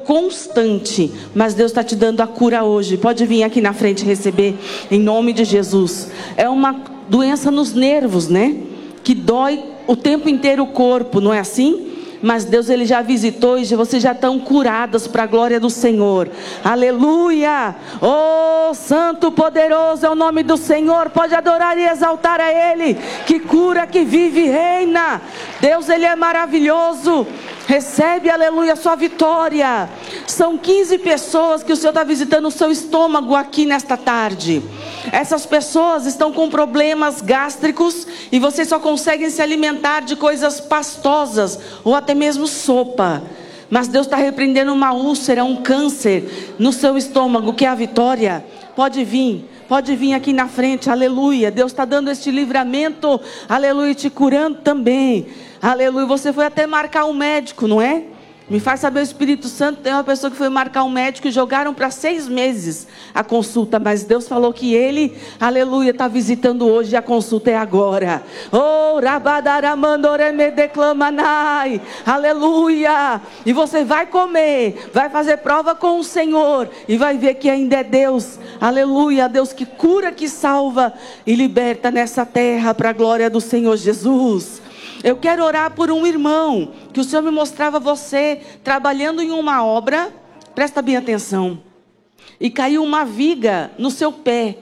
constante. Mas Deus está te dando a cura hoje. Pode vir aqui na frente receber, em nome de Jesus. É uma doença nos nervos, né? Que dói o tempo inteiro o corpo, não é assim? Mas Deus, Ele já visitou e vocês já estão curadas para a glória do Senhor. Aleluia! Oh, santo, poderoso é o nome do Senhor. Pode adorar e exaltar a Ele, que cura, que vive e reina. Deus, Ele é maravilhoso. Recebe, aleluia, sua vitória. São 15 pessoas que o Senhor está visitando o seu estômago aqui nesta tarde. Essas pessoas estão com problemas gástricos e vocês só conseguem se alimentar de coisas pastosas ou até mesmo sopa. Mas Deus está repreendendo uma úlcera, um câncer no seu estômago, que é a vitória. Pode vir aqui na frente, aleluia. Deus está dando este livramento, aleluia, e te curando também. Aleluia, você foi até marcar um médico, não é? Me faz saber, o Espírito Santo, tem uma pessoa que foi marcar um médico e jogaram para 6 meses a consulta. Mas Deus falou que Ele, aleluia, está visitando hoje e a consulta é agora. Oh, rabadaramandoreme declamanai, aleluia. E você vai comer, vai fazer prova com o Senhor e vai ver que ainda é Deus, aleluia, Deus que cura, que salva e liberta nessa terra para a glória do Senhor Jesus. Eu quero orar por um irmão, que o Senhor me mostrava você trabalhando em uma obra, presta bem atenção, e caiu uma viga no seu pé,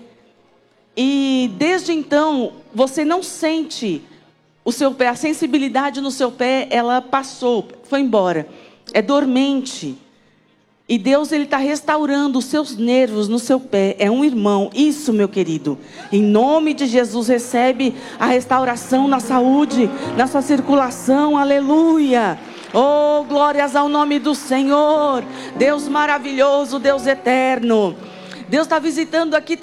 e desde então, você não sente o seu pé, a sensibilidade no seu pé, ela passou, foi embora, é dormente, e Deus, Ele está restaurando os seus nervos no seu pé. É um irmão, isso, meu querido. Em nome de Jesus, recebe a restauração na saúde, na sua circulação, aleluia. Oh, glórias ao nome do Senhor. Deus maravilhoso, Deus eterno. Deus está visitando aqui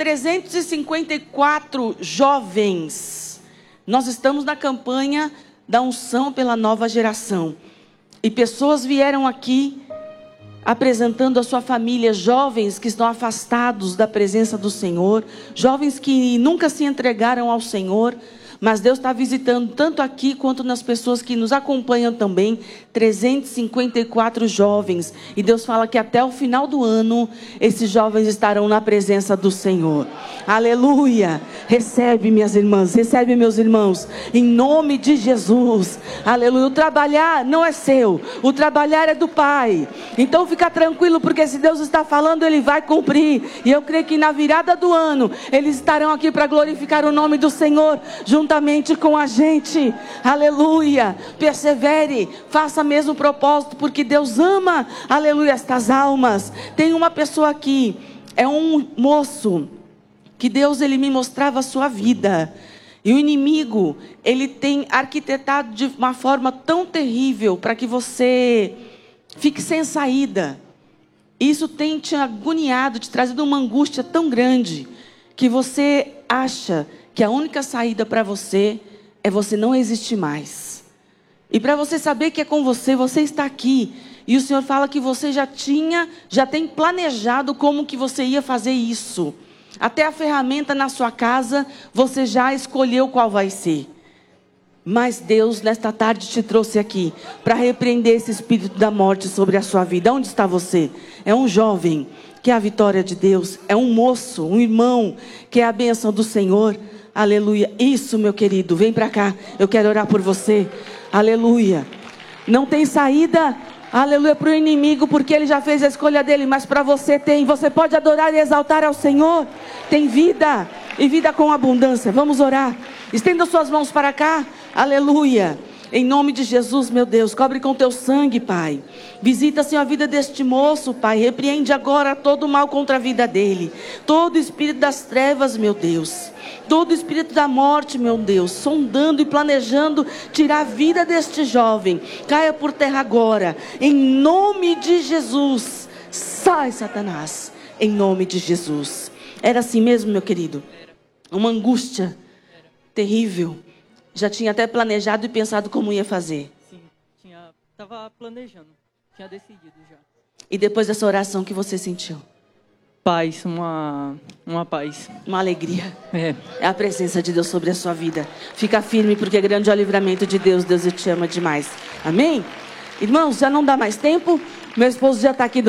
354 jovens. Nós estamos na campanha da unção pela nova geração. E pessoas vieram aqui apresentando a sua família, jovens que estão afastados da presença do Senhor, jovens que nunca se entregaram ao Senhor, mas Deus está visitando tanto aqui quanto nas pessoas que nos acompanham também, 354 jovens, e Deus fala que até o final do ano, esses jovens estarão na presença do Senhor, aleluia. Recebe, minhas irmãs, recebe, meus irmãos, em nome de Jesus, aleluia. O trabalhar não é seu, o trabalhar é do Pai, então fica tranquilo, porque se Deus está falando, Ele vai cumprir, e eu creio que na virada do ano, eles estarão aqui para glorificar o nome do Senhor, juntamente com a gente, aleluia. Persevere, faça mesmo o propósito, porque Deus ama, aleluia, estas almas. Tem uma pessoa aqui, é um moço, que Deus, Ele me mostrava a sua vida, e o inimigo, ele tem arquitetado de uma forma tão terrível, para que você fique sem saída. Isso tem te agoniado, te trazido uma angústia tão grande, que você acha que a única saída para você é você não existir mais. E para você saber que é com você, você está aqui. E o Senhor fala que você já tem planejado como que você ia fazer isso. Até a ferramenta na sua casa, você já escolheu qual vai ser. Mas Deus, nesta tarde, te trouxe aqui para repreender esse espírito da morte sobre a sua vida. Onde está você? É um jovem, que é a vitória de Deus. É um moço, um irmão, que é a bênção do Senhor. Aleluia. Isso, meu querido, vem para cá. Eu quero orar por você. Aleluia. Não tem saída, aleluia, para o inimigo, porque ele já fez a escolha dele. Mas para você tem. Você pode adorar e exaltar ao Senhor. Tem vida, e vida com abundância. Vamos orar. Estenda suas mãos para cá. Aleluia. Em nome de Jesus, meu Deus, cobre com teu sangue, Pai. Visita, Senhor, a vida deste moço, Pai. Repreende agora todo o mal contra a vida dele. Todo espírito das trevas, meu Deus. Todo espírito da morte, meu Deus, sondando e planejando tirar a vida deste jovem. Caia por terra agora. Em nome de Jesus. Sai, Satanás. Em nome de Jesus. Era assim mesmo, meu querido? Uma angústia terrível. Já tinha até planejado e pensado como ia fazer. Sim, estava planejando, tinha decidido já. E depois dessa oração, que você sentiu? Paz, uma paz. Uma alegria. É a presença de Deus sobre a sua vida. Fica firme, porque grande é o livramento de Deus. Deus te ama demais. Amém? Irmãos, já não dá mais tempo. Meu esposo já está aqui